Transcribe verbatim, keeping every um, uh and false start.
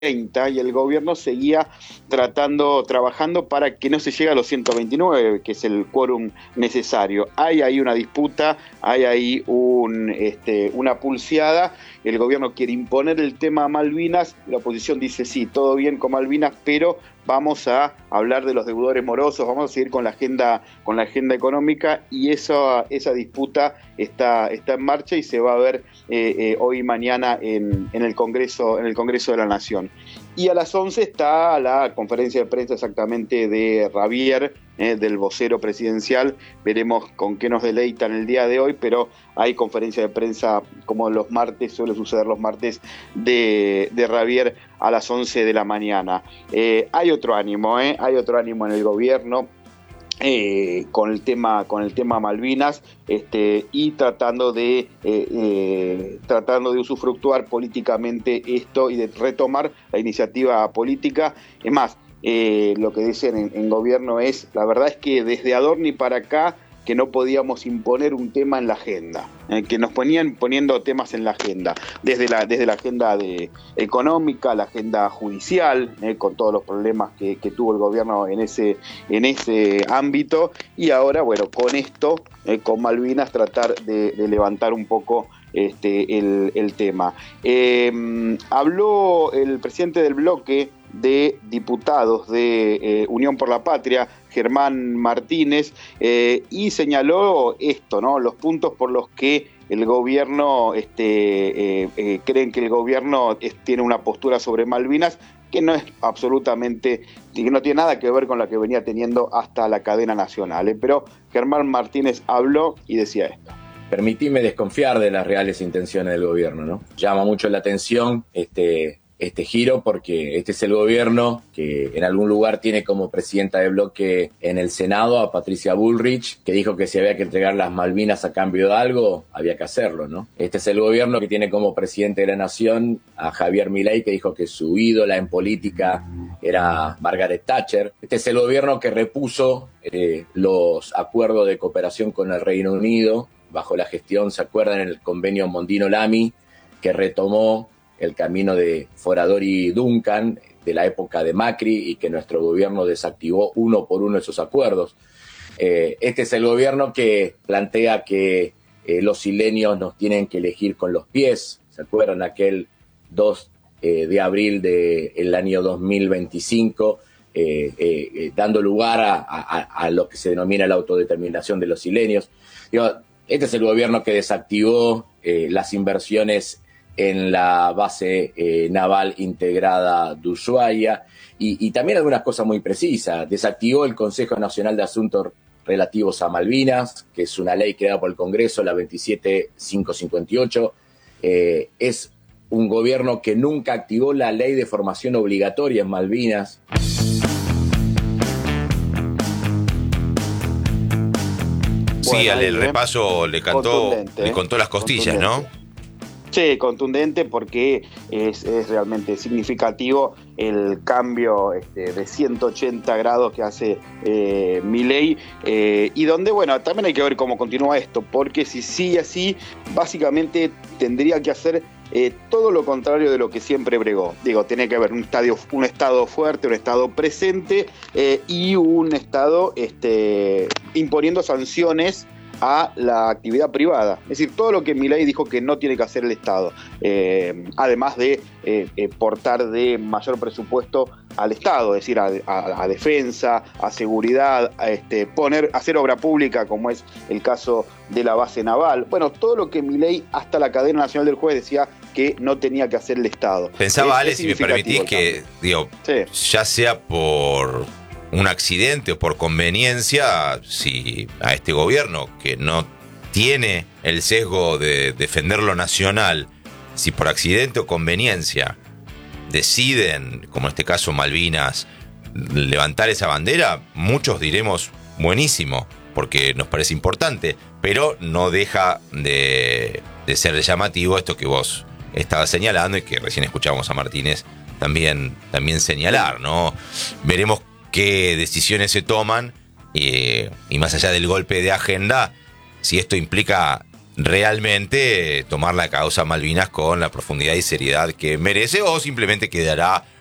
treinta y el gobierno seguía tratando, trabajando para que no se llegue a los ciento veintinueve, que es el quórum necesario. Hay ahí una disputa, hay ahí un, este, una pulseada. El gobierno quiere imponer el tema a Malvinas, la oposición dice sí, todo bien con Malvinas, pero vamos a hablar de los deudores morosos, vamos a seguir con la agenda, con la agenda económica, y esa, esa disputa está, está en marcha y se va a ver eh, eh, hoy y mañana en, en el Congreso, en el Congreso de la Nación. Y a las once está la conferencia de prensa exactamente de Ravier, eh, del vocero presidencial. Veremos con qué nos deleitan el día de hoy, pero hay conferencia de prensa como los martes, suele suceder los martes, de, de Ravier a las once de la mañana. Eh, hay otro ánimo, eh, hay otro ánimo en el gobierno. Eh, con el tema con el tema Malvinas, este, y tratando de eh, eh, tratando de usufructuar políticamente esto y de retomar la iniciativa política. Es más, eh, lo que dicen en, en gobierno es, la verdad es que desde Adorni para acá, que no podíamos imponer un tema en la agenda, eh, que nos ponían poniendo temas en la agenda, desde la, desde la agenda de, económica, la agenda judicial, eh, con todos los problemas que, que tuvo el gobierno en ese, en ese ámbito, y ahora, bueno, con esto, eh, con Malvinas, tratar de, de levantar un poco este, el, el tema. Eh, habló el presidente del bloque de diputados de eh, Unión por la Patria, Germán Martínez, eh, y señaló esto, ¿no? Los puntos por los que el gobierno, este, eh, eh, creen que el gobierno es, tiene una postura sobre Malvinas que no es absolutamente, que no tiene nada que ver con la que venía teniendo hasta la cadena nacional, ¿eh? Pero Germán Martínez habló y decía esto. Permitime desconfiar de las reales intenciones del gobierno, ¿no? Llama mucho la atención este... este giro, porque este es el gobierno que en algún lugar tiene como presidenta de bloque en el Senado a Patricia Bullrich, que dijo que si había que entregar las Malvinas a cambio de algo, había que hacerlo, ¿no? Este es el gobierno que tiene como presidente de la nación a Javier Milei, que dijo que su ídola en política era Margaret Thatcher. Este es el gobierno que repuso eh, los acuerdos de cooperación con el Reino Unido, bajo la gestión, ¿se acuerdan?, en el convenio Mondino-Lamy, que retomó el camino de Foradori-Duncan de la época de Macri y que nuestro gobierno desactivó uno por uno esos acuerdos. Eh, este es el gobierno que plantea que eh, los isleños nos tienen que elegir con los pies. ¿Se acuerdan? Aquel dos eh, de abril del año dos mil veinticinco, eh, eh, eh, dando lugar a, a, a lo que se denomina la autodeterminación de los isleños. Digo, este es el gobierno que desactivó eh, las inversiones en la base eh, naval integrada de Ushuaia, y, y también algunas cosas muy precisas. Desactivó el Consejo Nacional de Asuntos Relativos a Malvinas, que es una ley creada por el Congreso, la veintisiete mil quinientos cincuenta y ocho. Eh, es un gobierno que nunca activó la ley de formación obligatoria en Malvinas. Sí, bueno, al el repaso le cantó, le contó las costillas, ¿no? Sí, contundente, porque es, es realmente significativo el cambio este, de ciento ochenta grados que hace eh, Milei, eh, y donde, bueno, también hay que ver cómo continúa esto, porque si sigue así, básicamente tendría que hacer eh, todo lo contrario de lo que siempre bregó. Digo, tiene que haber un, estadio, un estado fuerte, un estado presente, eh, y un estado este, imponiendo sanciones a la actividad privada. Es decir, todo lo que Milei dijo que no tiene que hacer el Estado, eh, además de eh, eh, portar de mayor presupuesto al Estado, es decir, a, a, a defensa, a seguridad, a este, poner, hacer obra pública, como es el caso de la base naval. Bueno, todo lo que Milei, hasta la cadena nacional del juez, decía que no tenía que hacer el Estado. Pensaba, Ale, si me permitís, que, digo, sí, ya sea por un accidente o por conveniencia, si a este gobierno que no tiene el sesgo de defender lo nacional, si por accidente o conveniencia deciden, como en este caso Malvinas, levantar esa bandera, muchos diremos buenísimo, porque nos parece importante, pero no deja de, de ser llamativo esto que vos estabas señalando y que recién escuchábamos a Martínez también, también señalar, ¿no? Veremos qué decisiones se toman, eh, y más allá del golpe de agenda, si esto implica realmente tomar la causa Malvinas con la profundidad y seriedad que merece, o simplemente quedará